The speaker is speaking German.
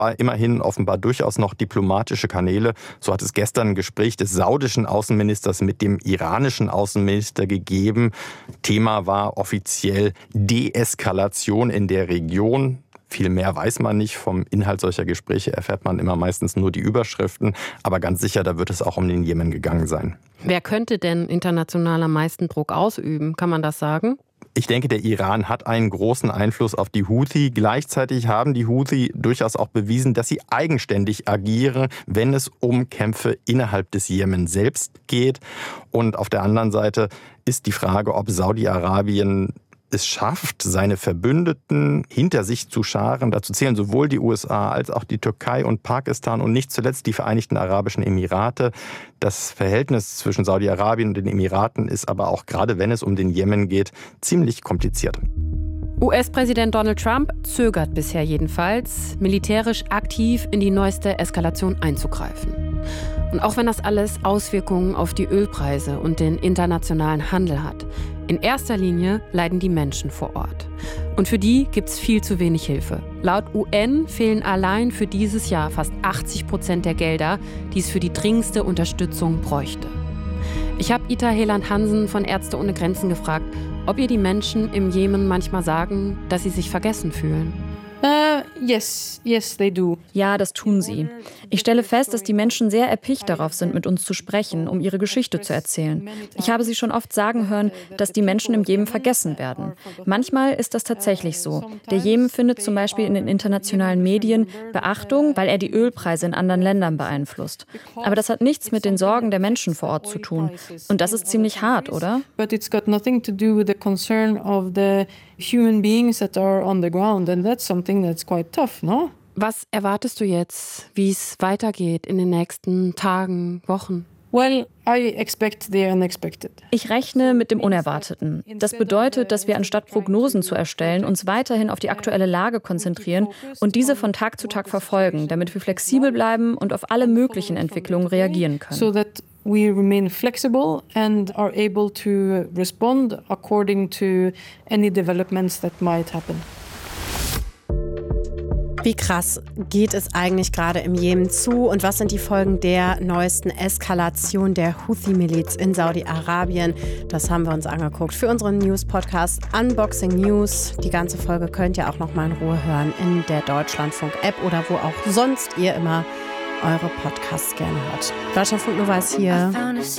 aber immerhin offenbar durchaus noch diplomatische Kanäle. So hat es gestern ein Gespräch des saudischen Außenministers mit dem iranischen Außenminister gegeben. Thema war offiziell Deeskalation in der Region. Viel mehr weiß man nicht. Vom Inhalt solcher Gespräche erfährt man immer meistens nur die Überschriften. Aber ganz sicher, da wird es auch um den Jemen gegangen sein. Wer könnte denn international am meisten Druck ausüben? Kann man das sagen? Ich denke, der Iran hat einen großen Einfluss auf die Houthi. Gleichzeitig haben die Houthi durchaus auch bewiesen, dass sie eigenständig agieren, wenn es um Kämpfe innerhalb des Jemen selbst geht. Und auf der anderen Seite ist die Frage, ob Saudi-Arabien es schafft, seine Verbündeten hinter sich zu scharen. Dazu zählen sowohl die USA als auch die Türkei und Pakistan und nicht zuletzt die Vereinigten Arabischen Emirate. Das Verhältnis zwischen Saudi-Arabien und den Emiraten ist aber auch, gerade wenn es um den Jemen geht, ziemlich kompliziert. US-Präsident Donald Trump zögert bisher jedenfalls, militärisch aktiv in die neueste Eskalation einzugreifen. Und auch wenn das alles Auswirkungen auf die Ölpreise und den internationalen Handel hat, in erster Linie leiden die Menschen vor Ort. Und für die gibt es viel zu wenig Hilfe. Laut UN fehlen allein für dieses Jahr fast 80% der Gelder, die es für die dringendste Unterstützung bräuchte. Ich habe Ita Heland-Hansen von Ärzte ohne Grenzen gefragt, ob ihr die Menschen im Jemen manchmal sagen, dass sie sich vergessen fühlen. Yes, they do. Ja, das tun sie. Ich stelle fest, dass die Menschen sehr erpicht darauf sind, mit uns zu sprechen, um ihre Geschichte zu erzählen. Ich habe sie schon oft sagen hören, dass die Menschen im Jemen vergessen werden. Manchmal ist das tatsächlich so. Der Jemen findet zum Beispiel in den internationalen Medien Beachtung, weil er die Ölpreise in anderen Ländern beeinflusst. Aber das hat nichts mit den Sorgen der Menschen vor Ort zu tun. Und das ist ziemlich hart, oder? But it's got nothing to do with the concern of the human beings that are on the ground. And that's something that's quite tough, no? Was erwartest du jetzt, wie es weitergeht in den nächsten Tagen, Wochen? Well, I expect the unexpected. Ich rechne mit dem Unerwarteten. Das bedeutet, dass wir anstatt Prognosen zu erstellen, uns weiterhin auf die aktuelle Lage konzentrieren und diese von Tag zu Tag verfolgen, damit wir flexibel bleiben und auf alle möglichen Entwicklungen reagieren können. So that we remain flexible and are able to respond according to any developments that might happen. Wie krass geht es eigentlich gerade im Jemen zu und was sind die Folgen der neuesten Eskalation der Houthi-Miliz in Saudi-Arabien? Das haben wir uns angeguckt für unseren News-Podcast Unboxing News. Die ganze Folge könnt ihr auch noch mal in Ruhe hören in der Deutschlandfunk-App oder wo auch sonst ihr immer eure Podcasts gerne hört. Deutschlandfunk Nova ist hier.